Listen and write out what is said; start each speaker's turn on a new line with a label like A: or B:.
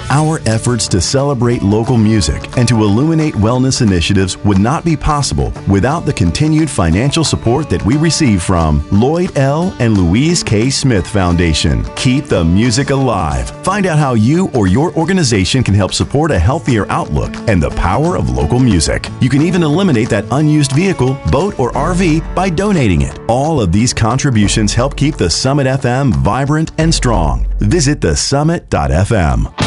A: Our efforts to celebrate local music and to illuminate wellness initiatives would not be possible without the continued financial support that we receive from Lloyd L. and Louise K. Smith Foundation. Keep the music alive. Find out how you or your organization can help support a healthier outlook and the power of local music. You can even eliminate that unused vehicle, boat, or RV by donating it. All of these contributions help keep the Summit FM vibrant and strong. Visit thesummit.fm.